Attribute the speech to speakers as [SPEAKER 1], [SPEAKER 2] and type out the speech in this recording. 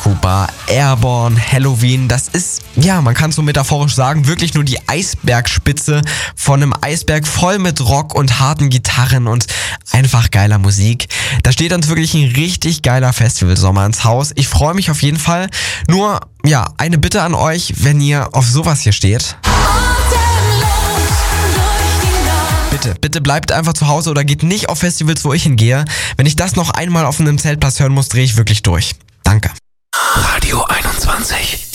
[SPEAKER 1] Kuba, Airborne, Helloween, das ist, ja, man kann es so metaphorisch sagen, wirklich nur die Eisbergspitze von einem Eisberg voll mit Rock und harten Gitarren und einfach geiler Musik. Da steht uns wirklich ein richtig geiler Festivalsommer ins Haus. Ich freue mich auf jeden Fall. Nur, ja, eine Bitte an euch, wenn ihr auf sowas hier steht. Bitte bleibt einfach zu Hause oder geht nicht auf Festivals, wo ich hingehe. Wenn ich das noch einmal auf einem Zeltplatz hören muss, drehe ich wirklich durch. Danke.
[SPEAKER 2] Radio 21.